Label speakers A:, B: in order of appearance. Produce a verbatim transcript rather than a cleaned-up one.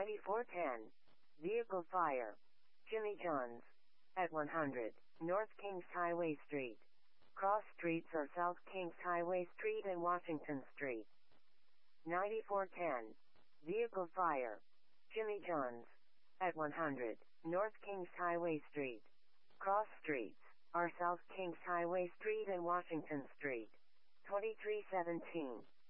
A: ninety-four ten. Vehicle fire. Jimmy John's. At one hundred. North Kings Highway Street. Cross streets are South Kings Highway Street and Washington Street. ninety-four ten. Vehicle fire. Jimmy John's. At one hundred. North Kings Highway Street. Cross streets are South Kings Highway Street and Washington Street. twenty-three seventeen.